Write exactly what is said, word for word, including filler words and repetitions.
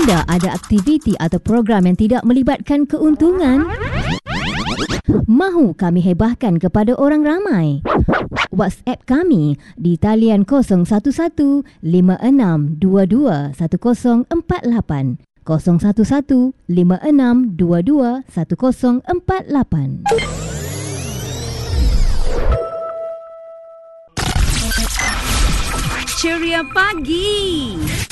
Anda ada aktiviti atau program yang tidak melibatkan keuntungan? Mahu kami hebahkan kepada orang ramai? WhatsApp kami di talian kosong satu satu lima enam dua dua satu kosong empat lapan kosong satu satu lima enam dua dua satu kosong empat lapan. Ceria pagi.